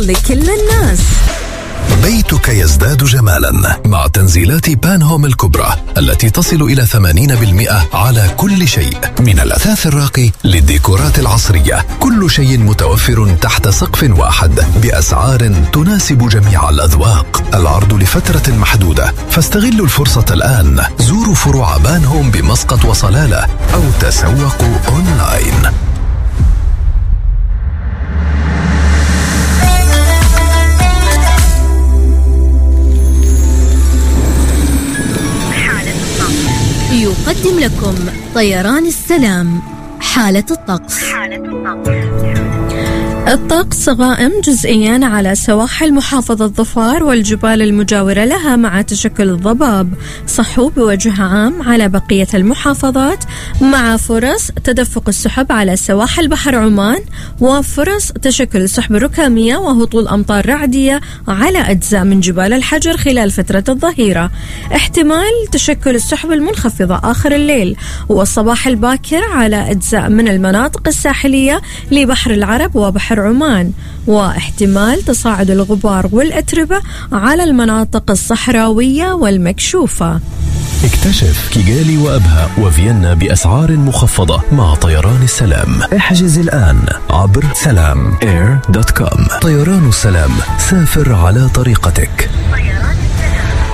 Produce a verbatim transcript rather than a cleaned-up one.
لكل الناس. بيتك يزداد جمالا مع تنزيلات بانهوم الكبرى التي تصل إلى ثمانين بالمئة على كل شيء، من الأثاث الراقي للديكورات العصرية. كل شيء متوفر تحت سقف واحد بأسعار تناسب جميع الأذواق. العرض لفترة محدودة، فاستغلوا الفرصة الآن. زوروا فروع بانهوم بمسقط وصلالة أو تسوقوا أونلاين. يقدم لكم طيران السلام حالة الطقس. الطقس غائم جزئيا على سواحل محافظة ظفار والجبال المجاورة لها، مع تشكل الضباب. صحو بوجه عام على بقية المحافظات، مع فرص تدفق السحب على سواحل بحر عمان، وفرص تشكل السحب الركامية وهطول أمطار رعدية على أجزاء من جبال الحجر خلال فترة الظهيرة. احتمال تشكل السحب المنخفضة آخر الليل والصباح الباكر على أجزاء من المناطق الساحلية لبحر العرب وبحر عمان، واحتمال تصاعد الغبار والأتربة على المناطق الصحراوية والمكشوفة. اكتشف كيغالي وأبها وفيينا بأسعار مخفضة مع طيران السلام. احجز الآن عبر سلام اير دوت كوم. طيران السلام، سافر على طريقتك.